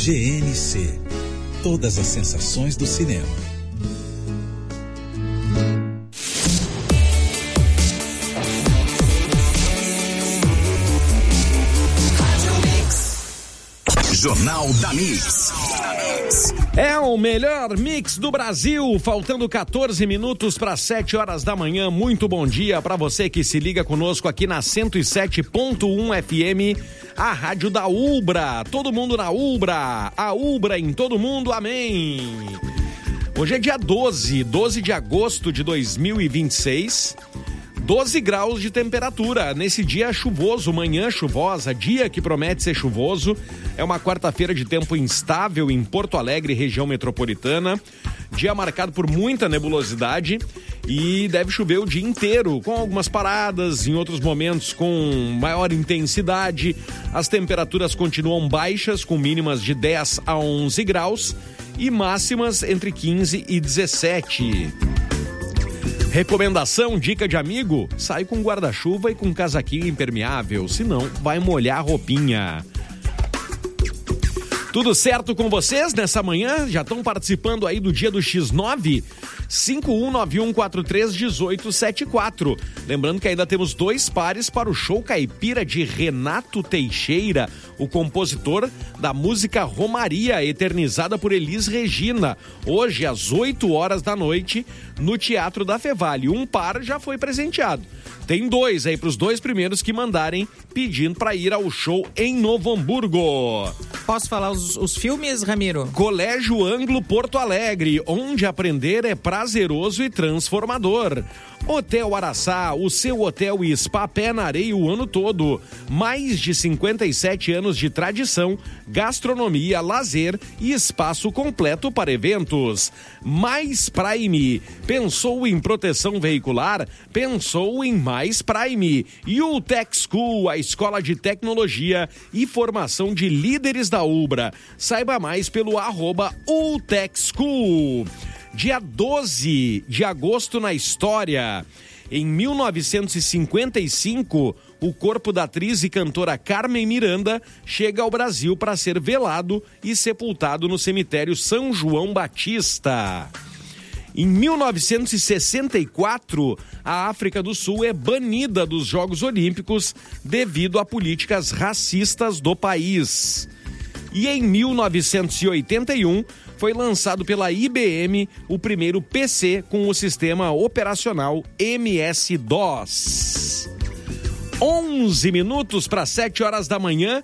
GNC. Todas as sensações do cinema. Jornal da Mix. É o melhor mix do Brasil, faltando 14 minutos para 7 horas da manhã. Muito bom dia para você que se liga conosco aqui na 107.1 FM, a rádio da Ubra. Todo mundo na Ubra, a Ubra em todo mundo, amém. Hoje é dia 12 de agosto de 2026. 12 graus de temperatura, nesse dia chuvoso, manhã chuvosa, dia que promete ser chuvoso. É uma quarta-feira de tempo instável em Porto Alegre, região metropolitana. Dia marcado por muita nebulosidade e deve chover o dia inteiro, com algumas paradas, em outros momentos com maior intensidade. As temperaturas continuam baixas, com mínimas de 10 a 11 graus e máximas entre 15 e 17. Recomendação, dica de amigo, sai com guarda-chuva e com casaquinho impermeável, senão vai molhar a roupinha. Tudo certo com vocês nessa manhã? Já estão participando aí do dia do X9? 5191431874. Lembrando que ainda temos 2 pares para o show caipira de Renato Teixeira, o compositor da música Romaria, eternizada por Elis Regina, hoje às 8 horas da noite no Teatro da Fevale. Um par já foi presenteado. Tem 2 aí para os 2 primeiros que mandarem pedindo para ir ao show em Novo Hamburgo. Posso falar os filmes, Ramiro? Colégio Anglo Porto Alegre, onde aprender é prazeroso e transformador. Hotel Araçá, o seu hotel e spa pé na areia o ano todo. Mais de 57 anos de tradição, gastronomia, lazer e espaço completo para eventos. Mais Prime. Pensou em proteção veicular? Pensou em Mais Prime. E o Tech School, a escola de tecnologia e formação de líderes da Ubra. Saiba mais pelo @UTechSchool. Dia 12 de agosto na história. Em 1955, o corpo da atriz e cantora Carmen Miranda chega ao Brasil para ser velado e sepultado no cemitério São João Batista. Em 1964, a África do Sul é banida dos Jogos Olímpicos devido a políticas racistas do país. E em 1981, foi lançado pela IBM o primeiro PC com o sistema operacional MS-DOS. 11 minutos para 7 horas da manhã,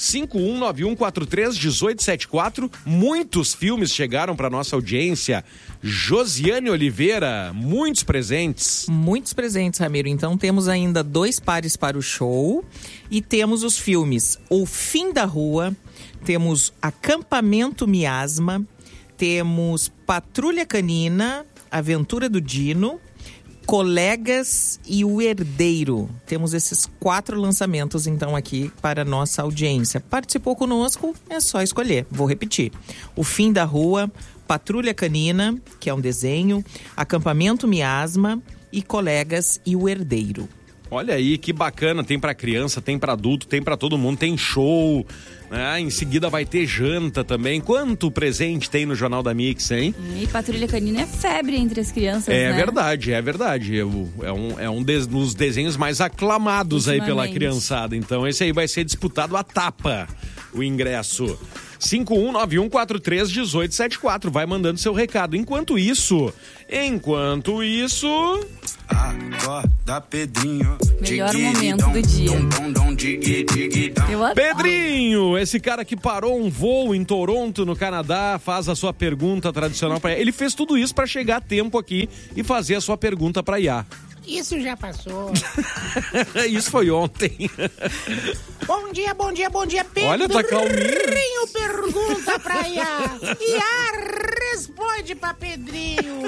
5191431874. Muitos filmes chegaram para nossa audiência. Josiane Oliveira, muitos presentes. Muitos presentes, Ramiro. Então temos ainda 2 pares para o show e temos os filmes O Fim da Rua, temos Acampamento Miasma, temos Patrulha Canina, Aventura do Dino, Colegas e O Herdeiro. Temos esses 4 lançamentos, então, aqui para a nossa audiência. Participou conosco? É só escolher. Vou repetir. O Fim da Rua, Patrulha Canina, que é um desenho, Acampamento Miasma e Colegas e O Herdeiro. Olha aí, que bacana. Tem para criança, tem para adulto, tem para todo mundo, tem show, né? Em seguida vai ter janta também. Quanto presente tem no Jornal da Mix, hein? E Patrulha Canina é febre entre as crianças, né? É verdade. É um dos desenhos mais aclamados aí pela criançada. Então esse aí vai ser disputado a tapa, o ingresso. 5191431874. Vai mandando seu recado. Enquanto isso... Acorda, Pedrinho. Melhor momento do dia. Pedrinho, esse cara que parou um voo em Toronto, no Canadá, faz a sua pergunta tradicional para ele. Fez tudo isso para chegar a tempo aqui e fazer a sua pergunta para Iá. Isso já passou. Isso foi ontem. Bom dia, Pedro. Olha, tá calminho. Pedrinho pergunta pra Iá. Iá responde pra Pedrinho.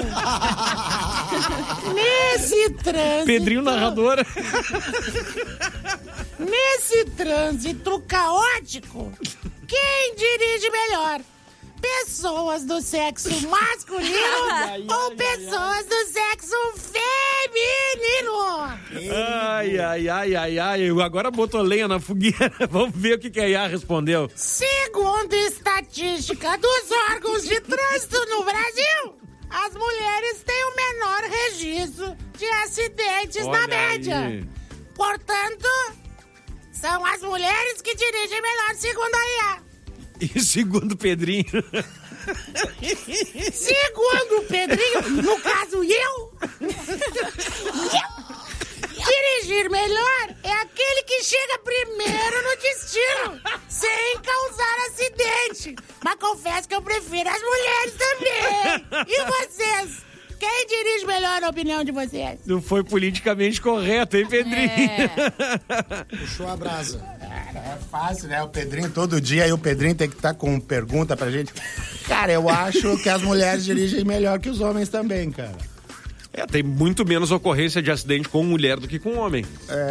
Nesse trânsito... Pedrinho narrador. Nesse trânsito caótico, quem dirige melhor? Pessoas do sexo masculino ou pessoas do sexo feminino? Ai. Agora botou lenha na fogueira. Vamos ver o que a Iá respondeu. Segundo estatística dos órgãos de trânsito no Brasil, as mulheres têm o menor registro de acidentes na média. Aí. Portanto, são as mulheres que dirigem melhor, segundo a IA. E segundo o Pedrinho. Segundo o Pedrinho, no caso eu, dirigir melhor é aquele que chega primeiro no destino, sem causar acidente. Mas confesso que eu prefiro as mulheres também. E vocês? Quem dirige melhor na opinião de vocês? Não foi politicamente correto, hein, Pedrinho? Puxou a brasa. É fácil, né? O Pedrinho todo dia, e o Pedrinho tem que estar com pergunta pra gente. Cara, eu acho que as mulheres dirigem melhor que os homens também, cara. Tem muito menos ocorrência de acidente com mulher do que com homem.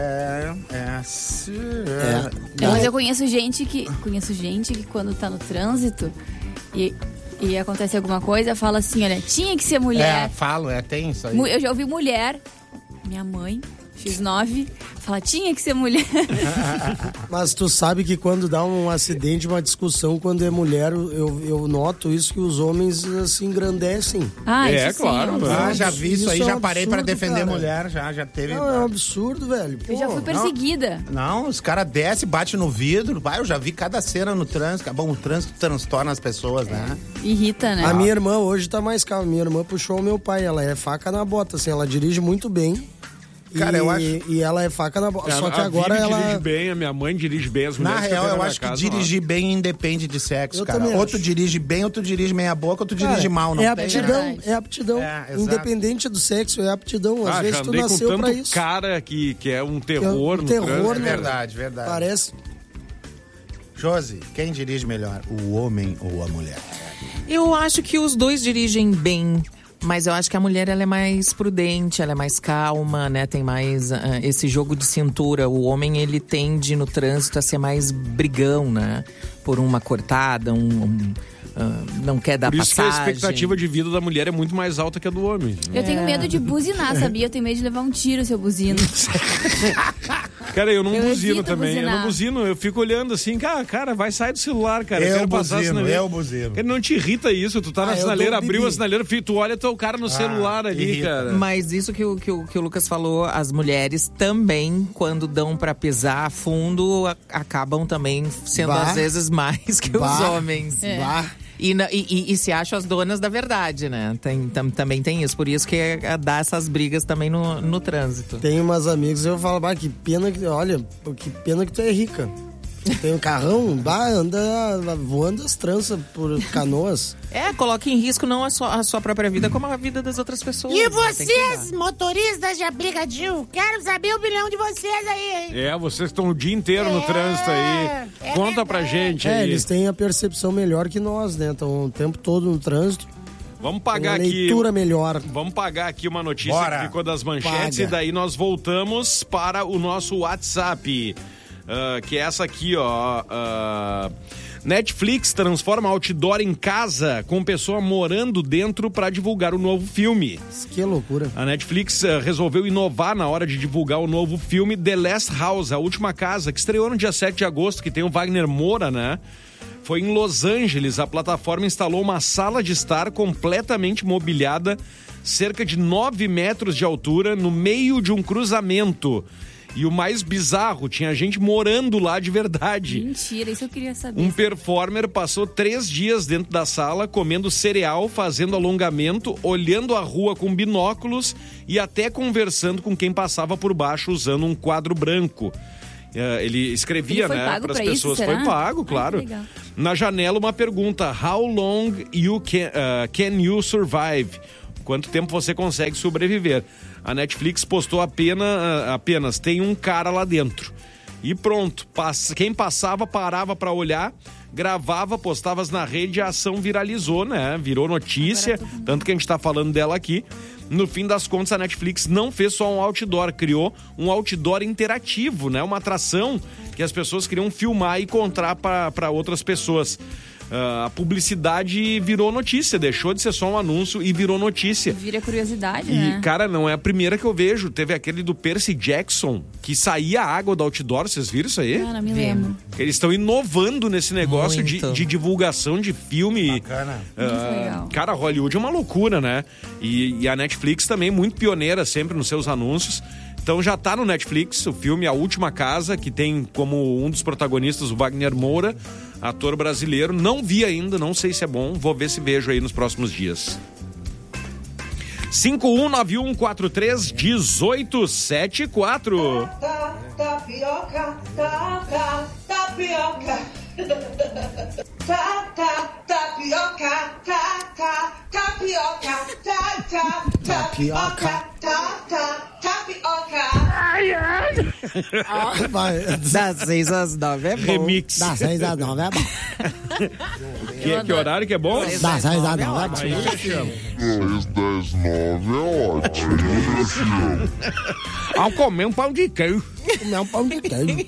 Mas eu conheço gente que quando tá no trânsito e acontece alguma coisa, fala assim, olha, tinha que ser mulher. Tem isso aí. Eu já ouvi mulher, minha mãe, X9, fala, tinha que ser mulher. Mas tu sabe que quando dá um acidente, uma discussão, quando é mulher, eu noto isso, que os homens se engrandecem. Isso claro. Sim, Já vi isso aí, é um já parei pra absurdo, defender cara. mulher, já teve... Não, é um absurdo, velho. eu já fui perseguida. Não, os caras descem, batem no vidro. Eu já vi cada cena no trânsito. Bom, o trânsito transtorna as pessoas, né? Irrita, né? A minha irmã hoje tá mais calma. Minha irmã puxou o meu pai. Ela é faca na bota, assim. Ela dirige muito bem. Cara, eu acho... E ela é faca na bota. Só que agora Vivi ela... dirige bem, a minha mãe dirige bem, as mulheres... Na real, eu acho que casa, dirigir bem independe de sexo, Eu cara. também Ou acho. tu dirige bem, ou tu dirige meia boca, ou tu dirige mal, não é tem? aptidão, né? é aptidão. Exato. Independente do sexo, é aptidão. Às já vezes tu andei com nasceu pra tanto isso. cara que é um terror no terror, trânsito. né? Verdade. Parece. Josi, quem dirige melhor, o homem ou a mulher? Eu acho que os dois dirigem bem. Mas eu acho que a mulher, ela é mais prudente, ela é mais calma, né? Tem mais esse jogo de cintura. O homem, ele tende no trânsito a ser mais brigão, né? Por uma cortada, não quer dar Por isso passagem. que a expectativa de vida da mulher é muito mais alta que a do homem. Eu tenho medo de buzinar, sabia? Eu tenho medo de levar um tiro se eu buzino. Cara, eu não Eu buzino evito também. Eu buzinar. não buzino, eu fico olhando assim, cara, vai sair do celular, cara. Eu quero passar a buzino, sinaleira. eu buzino. Ele não te irrita isso, tu tá na eu sinaleira, dou abriu bibi. a sinaleira, tu olha o cara no celular ali, irrita. cara. Mas isso que o Lucas falou, as mulheres também, quando dão pra pisar a fundo, acabam também sendo Bah. às vezes mais que os Bah. homens. Bah. E se acham as donas da verdade, né? Também tem isso. Por isso que dá essas brigas também no trânsito. Tem umas amigas, eu falo, que pena que... Olha, que pena que tu é rica. Tem um carrão, anda voando as tranças por Canoas. Coloca em risco não a sua própria vida, como a vida das outras pessoas. E né? Tem que vocês, cuidar. motoristas de aplicativo, quero saber a opinião de vocês aí, hein? Vocês estão o dia inteiro no trânsito aí. é Conta pra verdade. gente aí. Eles têm a percepção melhor que nós, né? Estão o tempo todo no trânsito. Vamos Tem pagar uma aqui. leitura melhor. Vamos pagar aqui uma notícia Bora. que ficou das manchetes Paga. e daí nós voltamos para o nosso WhatsApp. Que é essa aqui, ó. Netflix transforma outdoor em casa com pessoa morando dentro para divulgar o novo filme. Que loucura. A Netflix resolveu inovar na hora de divulgar o novo filme The Last House, A Última Casa, que estreou no dia 7 de agosto, que tem o Wagner Moura, né? Foi em Los Angeles. A plataforma instalou uma sala de estar completamente mobiliada, cerca de 9 metros de altura, no meio de um cruzamento. E o mais bizarro, tinha gente morando lá de verdade. Mentira, isso eu queria saber. Um performer passou 3 dias dentro da sala, comendo cereal, fazendo alongamento, olhando a rua com binóculos e até conversando com quem passava por baixo usando um quadro branco. Ele escrevia, Ele foi né, pago para as pra isso, pessoas. será? Foi pago, Ai, claro. que legal. Na janela, uma pergunta: How long can you survive? Quanto tempo você consegue sobreviver? A Netflix postou apenas tem um cara lá dentro. E pronto. Quem passava, parava pra olhar, gravava, postava na rede, a ação viralizou, né? Virou notícia, tanto que a gente tá falando dela aqui. No fim das contas, a Netflix não fez só um outdoor, criou um outdoor interativo, né? Uma atração que as pessoas queriam filmar e encontrar para outras pessoas. a publicidade virou notícia, deixou de ser só um anúncio e virou notícia. Vira curiosidade, E, né? cara, não é a primeira que eu vejo. Teve aquele do Percy Jackson, que saía água do outdoor. Vocês viram isso aí? Ah, não me lembro. Eles estão inovando nesse negócio Muito. de divulgação de filme. Bacana. Muito legal. Cara, Hollywood é uma loucura, né? E a Netflix também muito pioneira sempre nos seus anúncios. Então já tá no Netflix o filme A Última Casa, que tem como um dos protagonistas o Wagner Moura, ator brasileiro. Não vi ainda, não sei se é bom. Vou ver se vejo aí nos próximos dias. 5191431874. Tapioca, tapioca. Tapioca, tapioca, tapioca. Vai. Das 6 às 9 é bom. Remix. Das 6 às 9 é bom. Que horário que é bom? Das 6 às 9 é bom. Aí eu chamo. 6, 10, 9 é ótimo. Ao comer um pão de queijo. Comer um pão de queijo.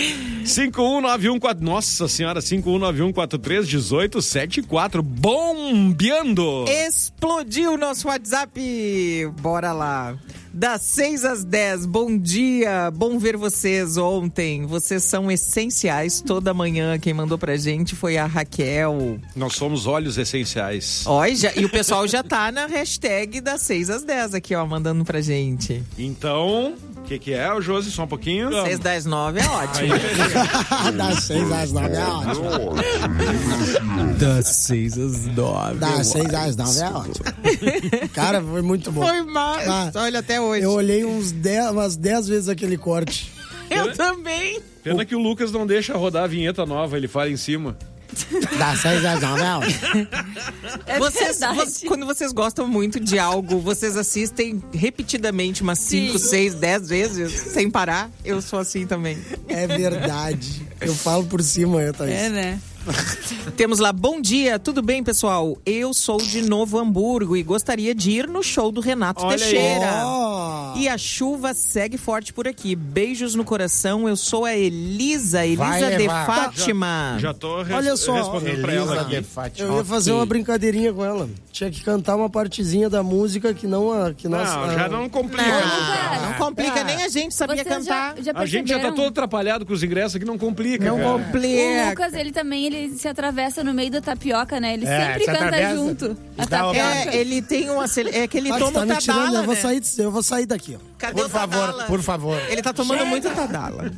5191. Nossa senhora, 5191431874. Bombeando! Explodiu o nosso WhatsApp. Bora lá. Das 6 às 10, bom dia, bom ver vocês ontem. Vocês são essenciais toda manhã. Quem mandou pra gente foi a Raquel. Nós somos óleos essenciais. E o pessoal já tá na hashtag das 6 às 10 aqui, ó, mandando pra gente. Então, o que é, o Josi? Só um pouquinho? 6, 10, 9 é ótimo. Das 6 às 9 é ótimo. Das 6 às 9. Das 6 às 9 é ótimo. Cara, foi muito bom. Foi mais. Ah, Olha, até hoje. Eu olhei umas 10 vezes aquele corte. Eu também. Pena que o Lucas não deixa rodar a vinheta nova, ele fala em cima. Das 6 às 9 é ótimo. Quando vocês gostam muito de algo, vocês assistem repetidamente umas 5, 6, 10 vezes, sem parar. Eu sou assim também. É verdade. Eu falo por cima, Thaís. É, né? Temos lá, bom dia, tudo bem, pessoal? Eu sou de Novo Hamburgo e gostaria de ir no show do Renato Olha Teixeira. Oh. E a chuva segue forte por aqui. Beijos no coração, eu sou a Elisa de levar. Fátima. Já tô Olha só, respondendo pra ela Elisa aqui. de Fátima. Eu ia fazer uma brincadeirinha com ela. Tinha que cantar uma partezinha da música que não a que nós. Não, já não complica. Não complica, nem a gente sabia Vocês cantar. já A gente já tá perceberam? todo atrapalhado com os ingressos aqui, não complica, Não cara. O complica. Lucas, ele também, ele se atravessa no meio da tapioca, né? Ele É, sempre se canta atravessa. junto. A Dá uma- tapioca. Ele tem um é que ele Ah, toma tá o me tirando, Tadala, eu vou sair daqui, ó. Cadê Por o favor, Tadala? por favor. Ele tá tomando muito Tadala.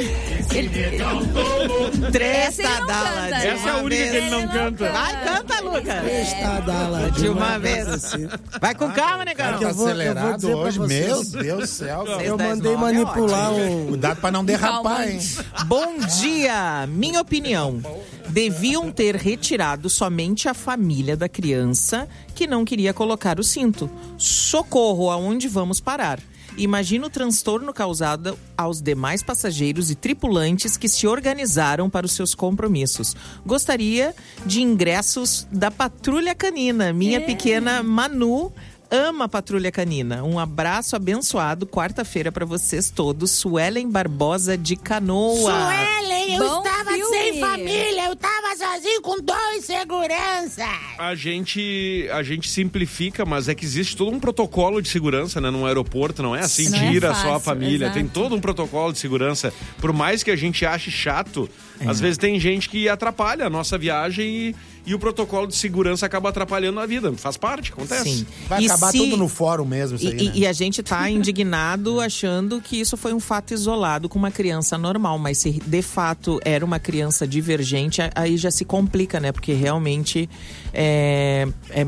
Essa Três ele não Tadala canta, de né? Essa é a uma única vez. que ele não canta. Vai, canta, Lucas. Estadala De uma vez. Vai com calma, negão. que eu vou Acelerado dizer pra hoje, vocês. meu Deus do céu. Eu 10, mandei 9 é manipular um. Cuidado pra não derrapar, hein? Bom dia, minha opinião. Deviam ter retirado somente a família da criança que não queria colocar o cinto. Socorro, aonde vamos parar? Imagina o transtorno causado aos demais passageiros e tripulantes que se organizaram para os seus compromissos. Gostaria de ingressos da Patrulha Canina. Minha pequena Manu ama a Patrulha Canina. Um abraço abençoado. Quarta-feira para vocês todos. Suelen Barbosa de Canoa. Suelen, eu Bom estava filme. sem família, eu estava sozinho com 2 seguranças. A gente simplifica, mas é que existe todo um protocolo de segurança, né? Num aeroporto, não é assim, Não é tira fácil, só a família. exato. Tem todo um protocolo de segurança. Por mais que a gente ache chato, às vezes tem gente que atrapalha a nossa viagem e o protocolo de segurança acaba atrapalhando a vida. Faz parte, acontece. Sim. Vai E acabar se- tudo no fórum mesmo, isso aí, né? E a gente tá indignado achando que isso foi um fato isolado com uma criança normal, mas se de fato era uma criança divergente, aí já se complica, né? Porque realmente é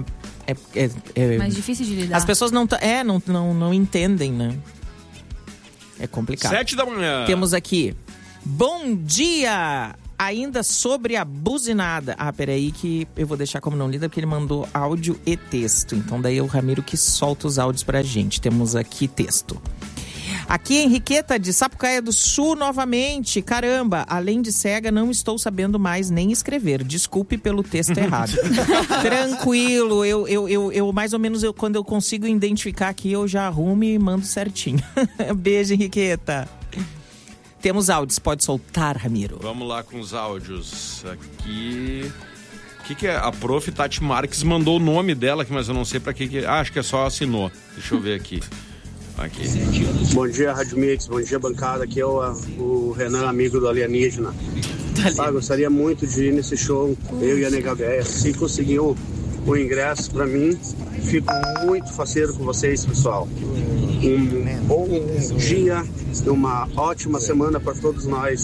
Mais difícil de lidar. as pessoas não entendem, né? É complicado. 7 da manhã. Temos aqui, bom dia! Ainda sobre a buzinada. Ah, peraí que eu vou deixar como não lida, porque ele mandou áudio e texto. Então daí é o Ramiro que solta os áudios pra gente. Temos aqui texto. Aqui Henriqueta de Sapucaia do Sul novamente. Caramba, além de cega, não estou sabendo mais nem escrever. Desculpe pelo texto errado. Tranquilo, eu mais ou menos, quando eu consigo identificar aqui, eu já arrumo e mando certinho. Beijo, Henriqueta. Temos áudios, pode soltar, Ramiro. Vamos lá com os áudios. Aqui. que é? A prof. Tati Marques mandou o nome dela aqui, mas eu não sei pra que... acho que é só assinou. Deixa eu ver aqui. Bom dia, Rádio Mix. Bom dia, bancada. Aqui é o Renan, amigo do Alienígena. Gostaria muito de ir nesse show, eu e a Nega Véia. Se conseguir o ingresso pra mim, fico muito faceiro com vocês, pessoal. Um bom dia e uma ótima semana para todos nós.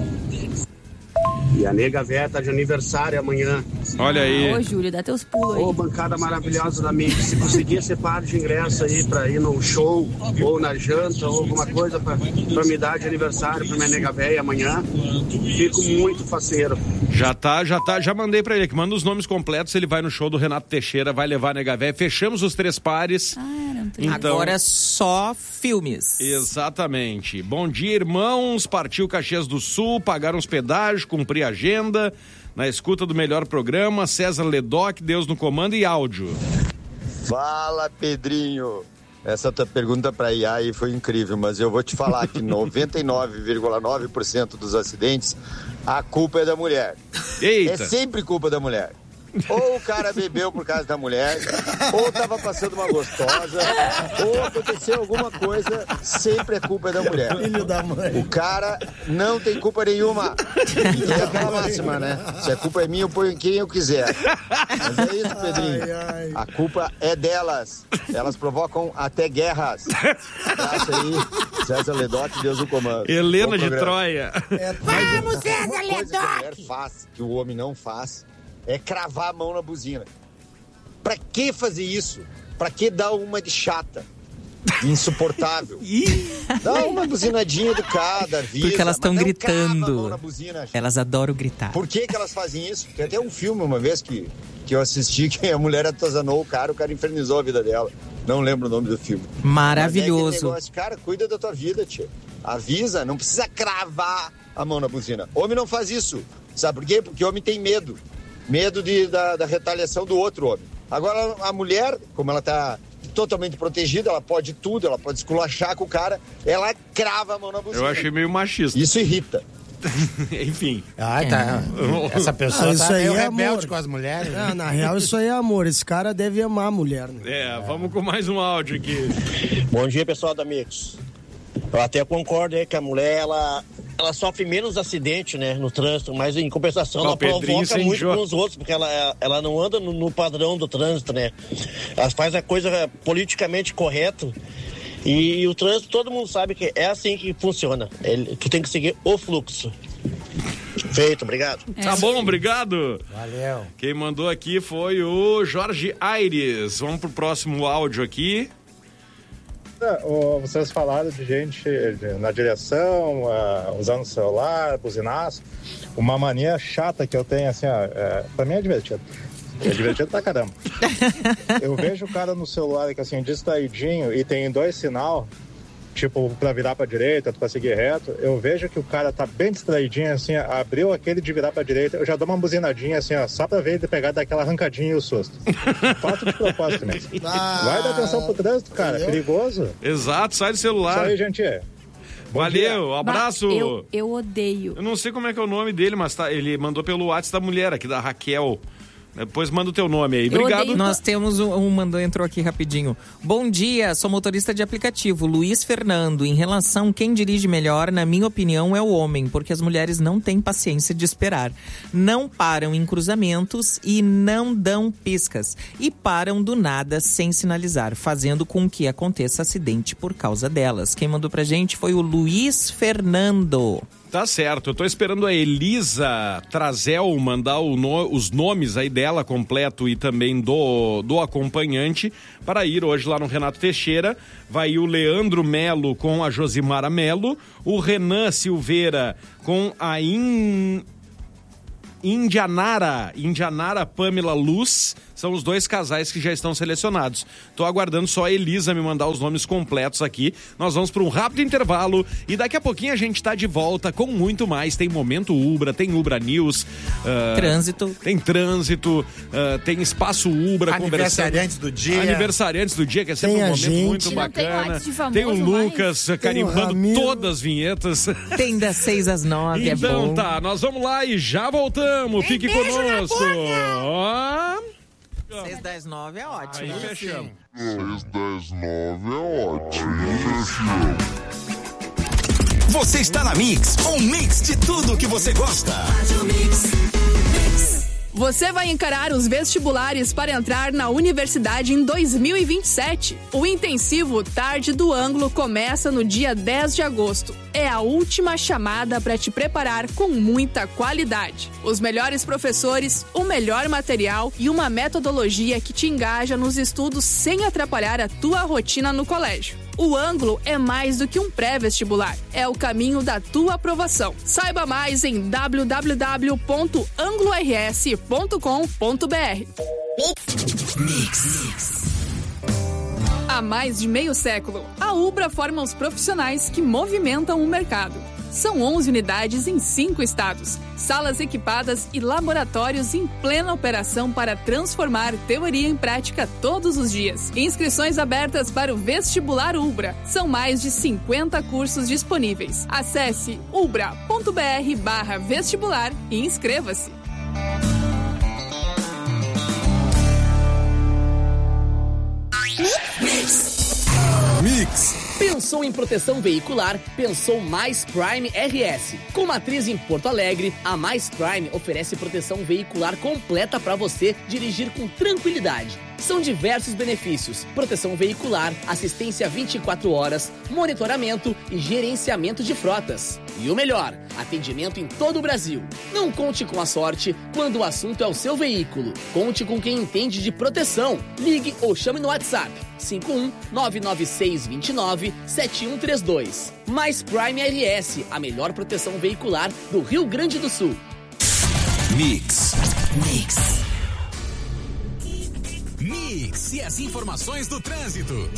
E a Nega Véia tá de aniversário amanhã. Olha aí. Ô, Júlio, dá teus pulos aí. Ô, bancada maravilhosa da Mix. Se conseguir ser par de ingresso aí pra ir no show, ou na janta, ou alguma coisa pra me dar de aniversário pra minha Nega Véia amanhã, fico muito faceiro. Já mandei pra ele que manda os nomes completos, ele vai no show do Renato Teixeira, vai levar a Nega Véia. Fechamos os 3 pares. Então... Agora só filmes. Exatamente. Bom dia, irmãos. Partiu Caxias do Sul, pagaram os pedágios, cumprir a agenda. Na escuta do melhor programa, César Ledoc, Deus no comando e áudio. Fala, Pedrinho. Essa tua pergunta para IA aí foi incrível, mas eu vou te falar que 99,9% dos acidentes, a culpa é da mulher. Eita. É sempre culpa da mulher. Ou o cara bebeu por causa da mulher, ou tava passando uma gostosa, ou aconteceu alguma coisa, sempre é culpa da mulher. Filho da mãe. O cara não tem culpa nenhuma. E é aquela máxima, né? Se a culpa é minha, eu ponho quem eu quiser. Mas é isso, Pedrinho. A culpa é delas. Elas provocam até guerras. Abraço aí, César Ledoc, Deus no comando. Helena de Troia. Vamos, César Ledoc! Que a mulher Ledoc! faz, que o homem não faz, é cravar a mão na buzina. Pra que fazer isso? Pra que dar uma de chata? De insuportável? Dá uma buzinadinha educada, avisa. Porque elas estão gritando. Crava a mão na buzina, elas adoram gritar. Por que elas fazem isso? Tem até um filme uma vez que eu assisti, que a mulher atazanou o cara infernizou a vida dela. Não lembro o nome do filme. Maravilhoso. Mas é negócio, cara, cuida da tua vida, tia. Avisa, não precisa cravar a mão na buzina. Homem não faz isso. Sabe por quê? Porque homem tem medo. Medo da retaliação do outro homem. Agora, a mulher, como ela tá totalmente protegida, ela pode tudo, ela pode esculachar com o cara, ela crava a mão na buzina. Eu achei meio machista. Isso irrita. Enfim. Tá. Essa pessoa isso tá aí meio é rebelde amor. com as mulheres. Não, na real, isso aí é amor. Esse cara deve amar a mulher, né? Vamos com mais um áudio aqui. Bom dia, pessoal da Mix. Eu até concordo aí que a mulher, ela sofre menos acidente, né, no trânsito, mas em compensação ela provoca muito nos outros, porque ela não anda no padrão do trânsito, né? Ela faz a coisa politicamente correta. E o trânsito, todo mundo sabe que é assim que funciona. Tu tem que seguir o fluxo. Feito, obrigado. Tá bom, obrigado. Valeu. Quem mandou aqui foi o Jorge Aires. Vamos pro próximo áudio aqui. Vocês falaram de gente na direção, usando o celular, buzinaço. Uma mania chata que eu tenho, assim, pra mim é divertido. É divertido pra caramba. Eu vejo o cara no celular, que assim, distraidinho, e tem 2 sinal, tipo, pra virar pra direita, pra seguir reto. Eu vejo que o cara tá bem distraidinho, assim, abriu aquele de virar pra direita, eu já dou uma buzinadinha, assim, ó, só pra ver ele pegar daquela arrancadinha e o susto. Faço de propósito mesmo. Vai dar atenção pro trânsito, cara, perigoso. Exato, sai do celular. Isso aí, gente. Valeu, abraço. Eu odeio. Eu não sei como é que é o nome dele, mas ele mandou pelo WhatsApp da mulher aqui, da Raquel. Depois manda o teu nome aí. Obrigado. Nós temos entrou aqui rapidinho. Bom dia, sou motorista de aplicativo, Luiz Fernando. Em relação quem dirige melhor, na minha opinião, é o homem, porque as mulheres não têm paciência de esperar. Não param em cruzamentos e não dão piscas. E param do nada sem sinalizar, fazendo com que aconteça acidente por causa delas. Quem mandou pra gente foi o Luiz Fernando. Tá certo, eu tô esperando a Elisa Trazel mandar os nomes aí dela completo e também do acompanhante para ir hoje lá no Renato Teixeira. Vai ir o Leandro Melo com a Josimara Melo, o Renan Silveira com a Indianara Pamela Luz. São os 2 casais que já estão selecionados. Tô aguardando só a Elisa me mandar os nomes completos aqui. Nós vamos para um rápido intervalo e daqui a pouquinho a gente tá de volta com muito mais. Tem Momento Ubra, tem Ubra News. Trânsito. Tem trânsito, tem Espaço Ubra. Aniversariantes do dia. Aniversariantes do dia, que é sempre um momento muito bacana. Tem o Lucas carimbando todas as vinhetas. Tem das 6 às 9, então, é bom. Então tá, nós vamos lá e já voltamos. voltamos. Fique conosco. Ó. 6, 10, 9 é ótimo. Aí fechamos. 6, 10, 9 é ótimo. Fechamos. Você está na Mix, um mix de tudo que você gosta. Você vai encarar os vestibulares para entrar na universidade em 2027. O intensivo Tarde do Ângulo começa no dia 10 de agosto. É a última chamada para te preparar com muita qualidade. Os melhores professores, o melhor material e uma metodologia que te engaja nos estudos sem atrapalhar a tua rotina no colégio. O Ângulo é mais do que um pré-vestibular. É o caminho da tua aprovação. Saiba mais em www.anglors.com.br. Mix. Há mais de meio século, a Ubra forma os profissionais que movimentam o mercado. São 11 unidades em 5 estados, salas equipadas e laboratórios em plena operação para transformar teoria em prática todos os dias. Inscrições abertas para o Vestibular Ubra. São mais de 50 cursos disponíveis. Acesse ubra.br/vestibular e inscreva-se. Mix. Pensou em proteção veicular? Pensou Mais Prime RS. Com matriz em Porto Alegre, a Mais Prime oferece proteção veicular completa para você dirigir com tranquilidade. São diversos benefícios: proteção veicular, assistência 24 horas, monitoramento e gerenciamento de frotas. E o melhor, atendimento em todo o Brasil. Não conte com a sorte quando o assunto é o seu veículo. Conte com quem entende de proteção. Ligue ou chame no WhatsApp 51-99629-7132. Mais Prime RS, a melhor proteção veicular do Rio Grande do Sul. Mix e as informações do trânsito.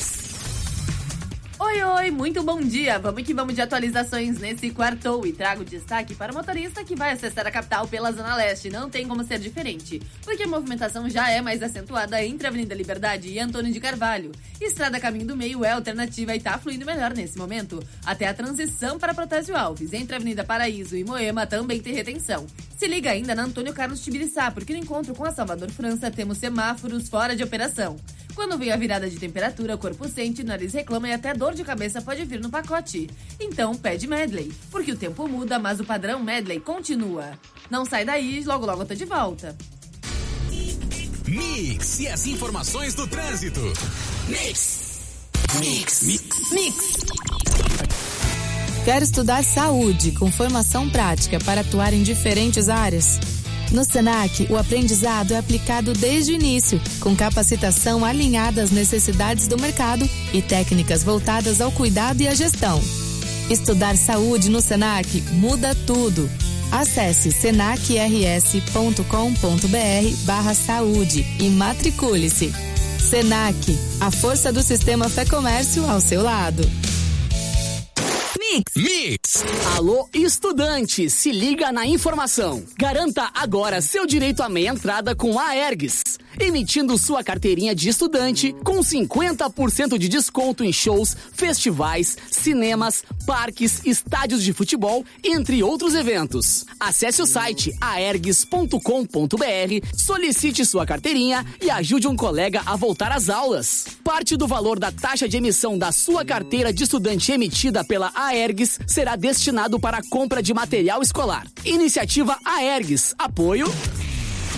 Oi, muito bom dia. Vamos que vamos de atualizações nesse quartou e trago destaque para o motorista que vai acessar a capital pela Zona Leste. Não tem como ser diferente, porque a movimentação já é mais acentuada entre a Avenida Liberdade e Antônio de Carvalho. Estrada Caminho do Meio é alternativa e tá fluindo melhor nesse momento. Até a transição para Protásio Alves, entre a Avenida Paraíso e Moema, também tem retenção. Se liga ainda na Antônio Carlos Tibiriçá, porque no encontro com a Salvador França temos semáforos fora de operação. Quando vem a virada de temperatura, o corpo sente, o nariz reclama e até dor de cabeça pode vir no pacote. Então pede Medley, porque o tempo muda, mas o padrão Medley continua. Não sai daí, logo eu tô de volta. Mix e as informações do trânsito. Mix. Quer estudar saúde com formação prática para atuar em diferentes áreas? No Senac, o aprendizado é aplicado desde o início, com capacitação alinhada às necessidades do mercado e técnicas voltadas ao cuidado e à gestão. Estudar saúde no Senac muda tudo. Acesse senacrs.com.br/saúde e matricule-se. Senac, a força do sistema Fé Comércio ao seu lado. Mix. Alô, estudante, se liga na informação. Garanta agora seu direito à meia entrada com a Aergs, emitindo sua carteirinha de estudante com 50% de desconto em shows, festivais, cinemas, parques, estádios de futebol, entre outros eventos. Acesse o site aergs.com.br, solicite sua carteirinha e ajude um colega a voltar às aulas. Parte do valor da taxa de emissão da sua carteira de estudante emitida pela Aergs será destinado para a compra de material escolar. Iniciativa Aergs. Apoio